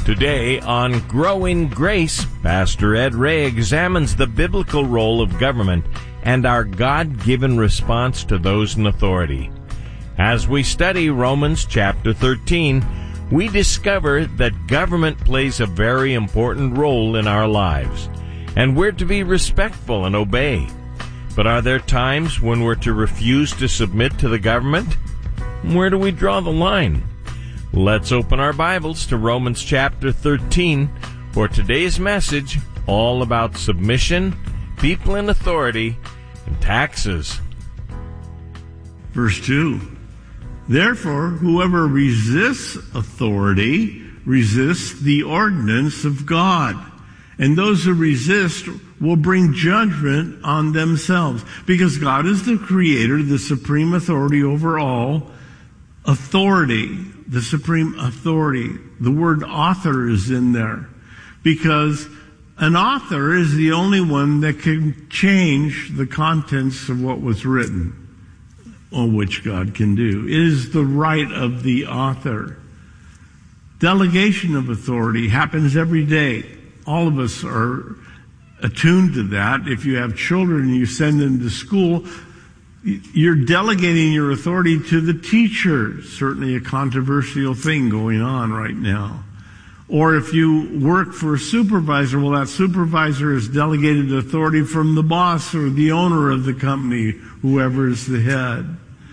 Today on Growing Grace, Pastor Ed Ray examines the biblical role of government and our God-given response to those in authority. As we study Romans chapter 13, we discover that government plays a very important role in our lives, and we're to be respectful and obey. But are there times when we're to refuse to submit to the government? Where do we draw the line? Let's open our Bibles to Romans chapter 13 for today's message, all about submission, people in authority, and taxes. Verse 2, therefore, whoever resists authority resists the ordinance of God, and those who resist will bring judgment on themselves, because God is the creator, the supreme authority over all authority, the supreme authority. The word author is in there because an author is the only one that can change the contents of what was written, on which God can do. It is the right of the author. Delegation of authority happens every day. All of us are attuned to that. If you have children and you send them to school, you're delegating your authority to the teacher. Certainly a controversial thing going on right now. Or if you work for a supervisor, well, that supervisor has delegated authority from the boss or the owner of the company, whoever is the head.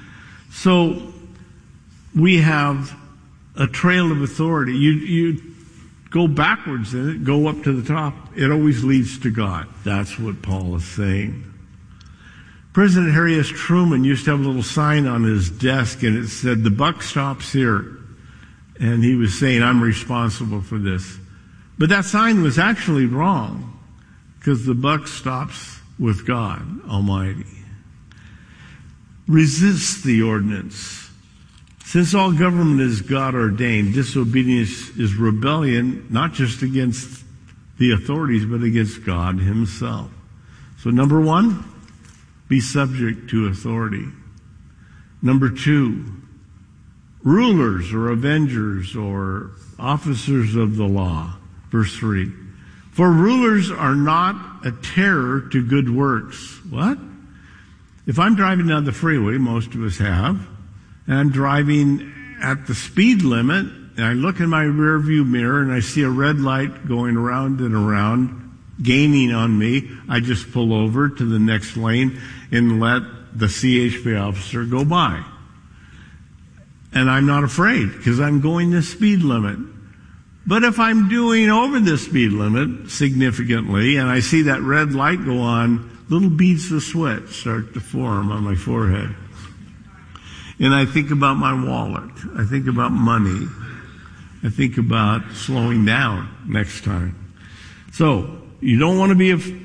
So we have a trail of authority. You go backwards in it, go up to the top. It always leads to God. That's what Paul is saying. President Harry S. Truman used to have a little sign on his desk, and it said, "The buck stops here." And he was saying, I'm responsible for this. But that sign was actually wrong, because the buck stops with God Almighty. Resist the ordinance. Since all government is God ordained, disobedience is rebellion, not just against the authorities, but against God himself. So number one, be subject to authority. Number two, rulers or avengers or officers of the law. Verse 3. For rulers are not a terror to good works. What? If I'm driving down the freeway, most of us have, and I'm driving at the speed limit, and I look in my rear view mirror and I see a red light going around and around, gaining on me, I just pull over to the next lane and let the CHP officer go by. And I'm not afraid because I'm going the speed limit. But if I'm doing over the speed limit significantly and I see that red light go on, little beads of sweat start to form on my forehead. And I think about my wallet. I think about money. I think about slowing down next time. So you don't want to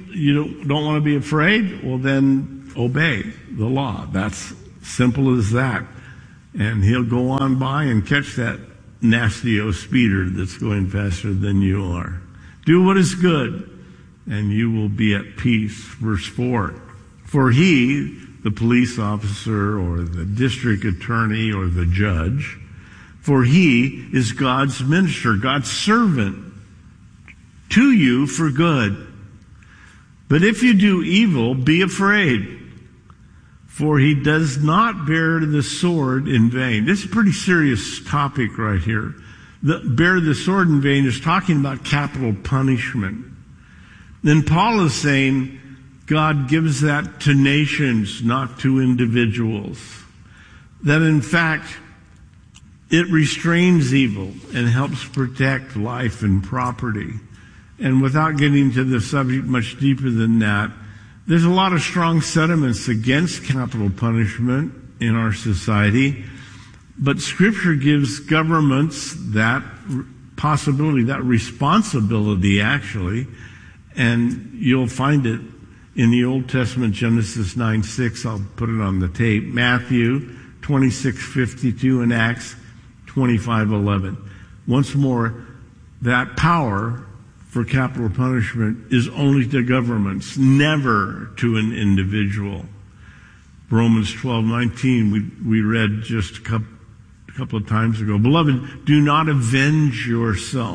be afraid? Well, then obey the law. That's simple as that. And he'll go on by and catch that nasty speeder that's going faster than you are. Do what is good, and you will be at peace. Verse 4. For he, the police officer or the district attorney or the judge, for he is God's minister, God's servant to you for good. But if you do evil, be afraid, for he does not bear the sword in vain. This is a pretty serious topic right here. Bear the sword in vain is talking about capital punishment. Then Paul is saying God gives that to nations, not to individuals. That in fact, it restrains evil and helps protect life and property. And without getting to the subject much deeper than that, there's a lot of strong sentiments against capital punishment in our society, but Scripture gives governments that possibility, that responsibility actually, and you'll find it in the Old Testament, Genesis 9:6. I'll put it on the tape. Matthew 26:52 and Acts 25:11. Once more, that power for capital punishment is only to governments, never to an individual. Romans 12:19 we read just a couple of times ago. Beloved, do not avenge yourself,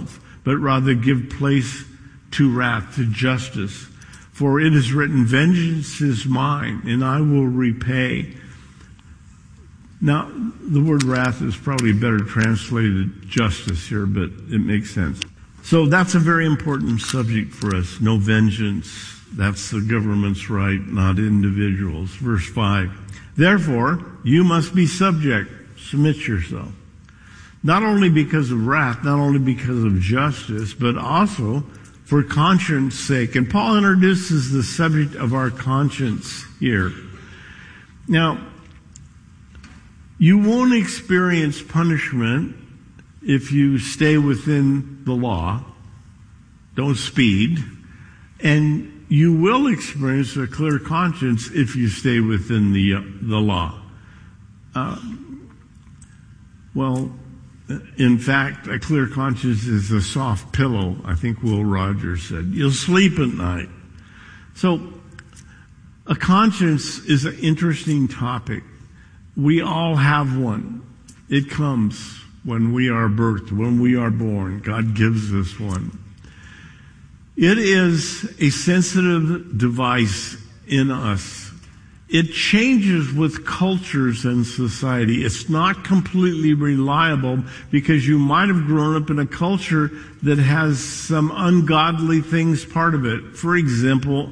but rather give place to wrath, to justice. For it is written, vengeance is mine, and I will repay. Now, the word wrath is probably better translated justice here, but it makes sense. So that's a very important subject for us. No vengeance. That's the government's right, not individuals. Verse 5. Therefore, you must be subject. Submit yourself. Not only because of wrath, not only because of justice, but also for conscience sake. And Paul introduces the subject of our conscience here. Now, you won't experience punishment if you stay within the law. Don't speed. And you will experience a clear conscience if you stay within the law. In fact, a clear conscience is a soft pillow, I think Will Rogers said. You'll sleep at night. So, a conscience is an interesting topic. We all have one. It comes when we are birthed, when we are born. God gives us one. It is a sensitive device in us. It changes with cultures and society. It's not completely reliable because you might have grown up in a culture that has some ungodly things part of it. For example,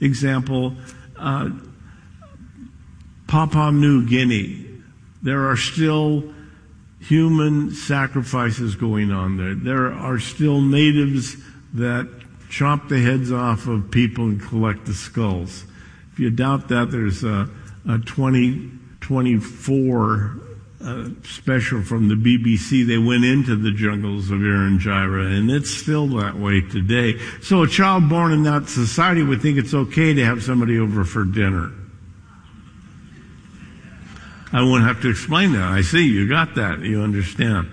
Papua New Guinea. There are still human sacrifices going on there. There are still natives that chop the heads off of people and collect the skulls. If you doubt that, there's a 2024 special from the BBC. They went into the jungles of Irian Jaya, and it's still that way today. So a child born in that society would think it's okay to have somebody over for dinner. I won't have to explain that. I see, you got that. You understand.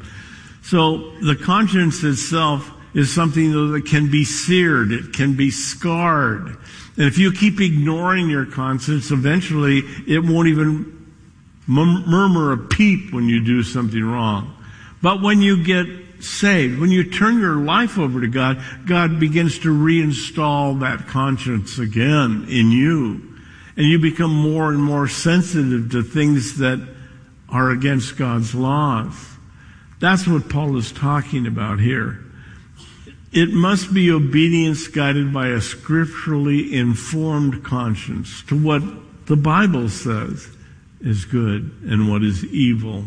So the conscience itself is something that can be seared. It can be scarred. And if you keep ignoring your conscience, eventually it won't even murmur a peep when you do something wrong. But when you get saved, when you turn your life over to God, God begins to reinstall that conscience again in you. And you become more and more sensitive to things that are against God's laws. That's what Paul is talking about here. It must be obedience guided by a scripturally informed conscience to what the Bible says is good and what is evil.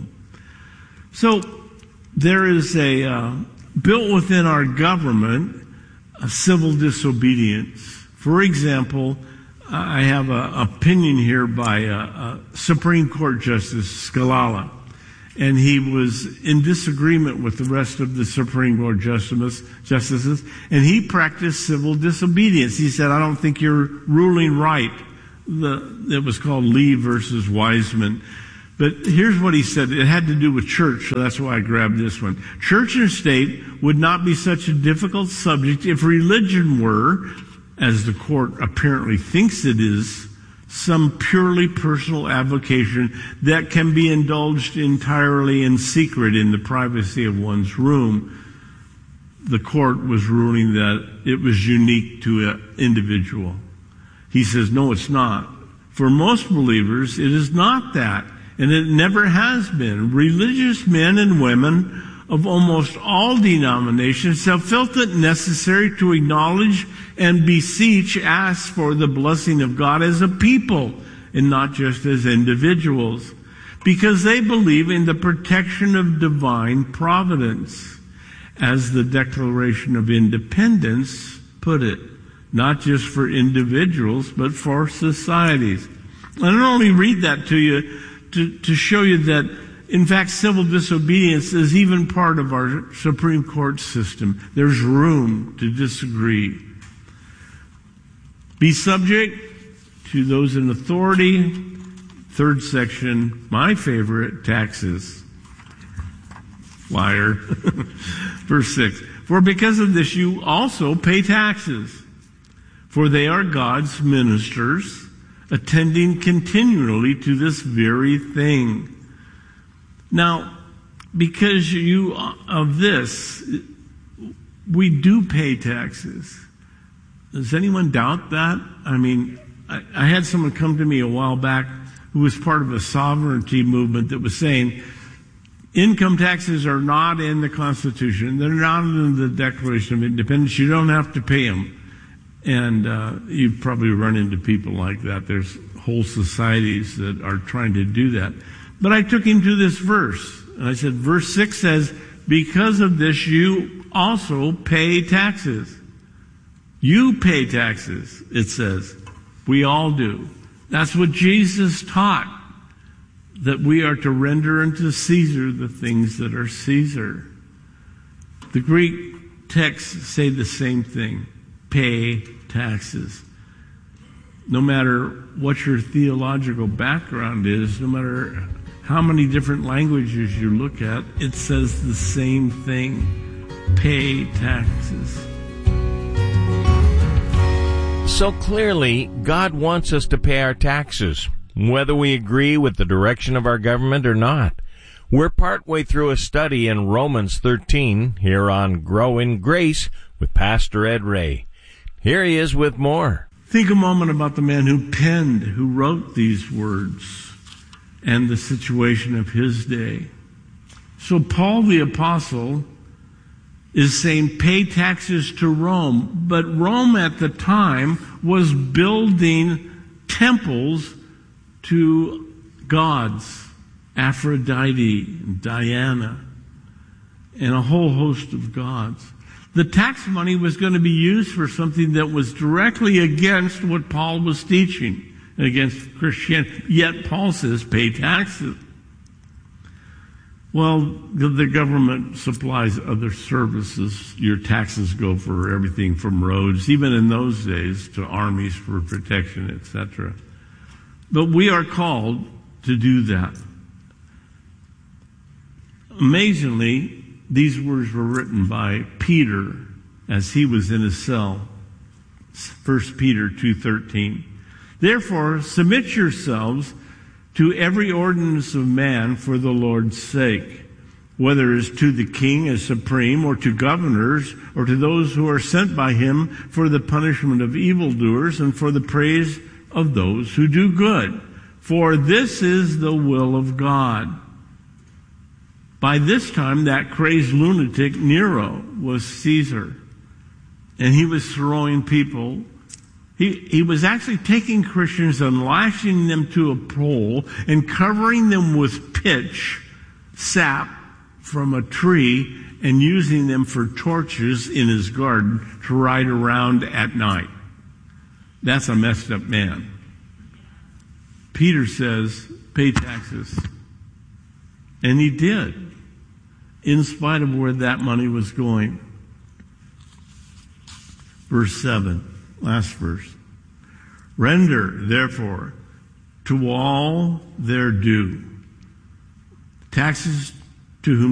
So there is built within our government a civil disobedience. For example, I have an opinion here by Supreme Court Justice Scalia. And he was in disagreement with the rest of the Supreme Court justices, and he practiced civil disobedience. He said, I don't think you're ruling right. It was called Lee versus Wiseman. But here's what he said. It had to do with church, so that's why I grabbed this one. Church and state would not be such a difficult subject if religion were, as the court apparently thinks it is, some purely personal avocation that can be indulged entirely in secret in the privacy of one's room. The court was ruling that it was unique to an individual. He says, no, it's not. For most believers, it is not that, and it never has been. Religious men and women of almost all denominations have felt it necessary to acknowledge and beseech, ask for the blessing of God as a people and not just as individuals, because they believe in the protection of divine providence. As the Declaration of Independence put it, not just for individuals, but for societies. I don't only read that to you to show you that, in fact, civil disobedience is even part of our Supreme Court system. There's room to disagree. Be subject to those in authority. Third section, my favorite, taxes. Liar. Verse 6. For because of this you also pay taxes, for they are God's ministers, attending continually to this very thing. Now, because of this, we do pay taxes. Does anyone doubt that? I mean, I had someone come to me a while back who was part of a sovereignty movement that was saying income taxes are not in the Constitution. They're not in the Declaration of Independence. You don't have to pay them. And you've probably run into people like that. There's whole societies that are trying to do that. But I took him to this verse. And I said, verse 6 says, because of this you also pay taxes. You pay taxes, it says. We all do. That's what Jesus taught, that we are to render unto Caesar the things that are Caesar. The Greek texts say the same thing. Pay taxes. No matter what your theological background is, no matter how many different languages you look at, it says the same thing. Pay taxes. So clearly, God wants us to pay our taxes, whether we agree with the direction of our government or not. We're partway through a study in Romans 13 here on Grow in Grace with Pastor Ed Ray. Here he is with more. Think a moment about the man who wrote these words and the situation of his day. So Paul the Apostle is saying pay taxes to Rome. But Rome at the time was building temples to gods, Aphrodite and Diana, and a whole host of gods. The tax money was going to be used for something that was directly against what Paul was teaching, against Christianity. Yet Paul says pay taxes. Well, the government supplies other services. Your taxes go for everything from roads, even in those days, to armies for protection, etc. But we are called to do that. Amazingly, these words were written by Peter as he was in his cell. 1 Peter 2:13. Therefore, submit yourselves to every ordinance of man for the Lord's sake, whether it is to the king as supreme, or to governors, or to those who are sent by him for the punishment of evildoers and for the praise of those who do good. For this is the will of God. By this time, that crazed lunatic Nero was Caesar, and he was throwing people. He was actually taking Christians and lashing them to a pole and covering them with pitch, sap from a tree, and using them for torches in his garden to ride around at night. That's a messed up man. Peter says, pay taxes. And he did, in spite of where that money was going. Verse 7. Last verse. Render, therefore, to all their due. Taxes to whom